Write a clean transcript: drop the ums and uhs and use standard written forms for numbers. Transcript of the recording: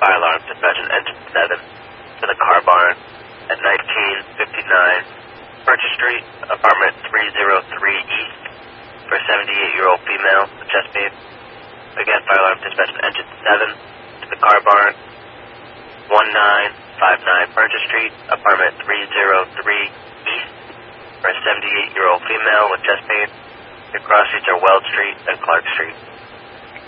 fire alarm dispatch engine 7 to the car barn at 1959 Purchase Street, apartment 303 East, for a 78-year-old female with chest pain. Again, fire alarm dispatch engine 7 to the car barn, 1959 Purchase Street, apartment 303 East, for a 78-year-old female with chest pain. Your cross streets are Weld Street and Clark Street.